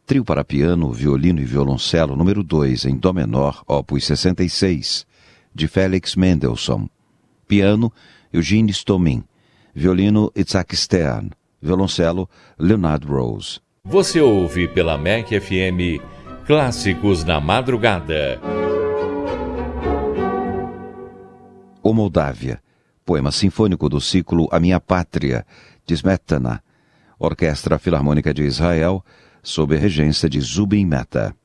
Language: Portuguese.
Trio para piano, violino e violoncelo número 2 em dó menor, opus 66, de Felix Mendelssohn. Piano, Eugene Stomin. Violino, Itzhak Stern. Violoncelo, Leonard Rose. Você ouve pela MEC FM Clássicos na Madrugada. O Moldávia, poema sinfônico do ciclo A Minha Pátria, de Smetana. Orquestra Filarmônica de Israel, sob a regência de Zubin Mehta.